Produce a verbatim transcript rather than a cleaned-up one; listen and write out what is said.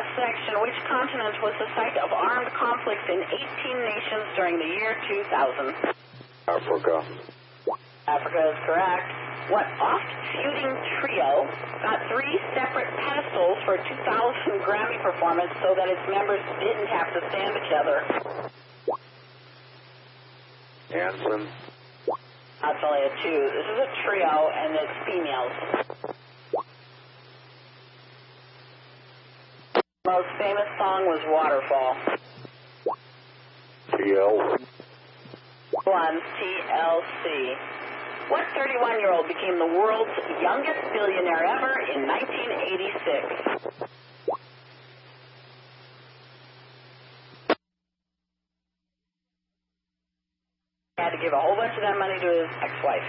cross-section, which continent was the site of armed conflicts in eighteen nations during the year two thousand? Africa. Africa is correct. What oft-feuding trio got three separate pedestals for a two thousand Grammy performance so that its members didn't have to stand each other? Hanson. That's only a two. This is a trio, and it's females. Most famous song was Waterfall. T L. One, T L C. What thirty-one-year-old became the world's youngest billionaire ever in nineteen eighty-six? He had to give a whole bunch of that money to his ex-wife.